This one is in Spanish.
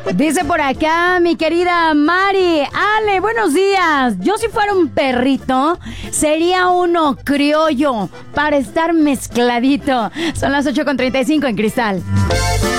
Dice por acá mi querida Mari. Ale, buenos días. Yo si fuera un perrito, sería uno criollo para estar mezcladito. Son las 8:35 en Cristal.